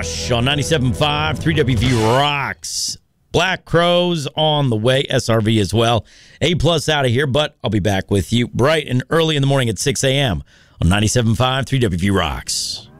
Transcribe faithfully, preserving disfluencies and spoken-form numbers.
Josh on ninety-seven point five, three W V Rocks. Black Crows on the way, S R V as well. A-plus out of here, but I'll be back with you bright and early in the morning at six a.m. on ninety-seven point five, three W V Rocks.